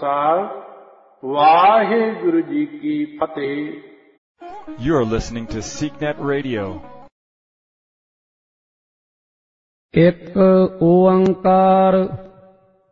Khalsa Waheguru ji Ki Fateh. You are listening to SeekNet Radio. ਇੱਕ ਓੰਕਾਰ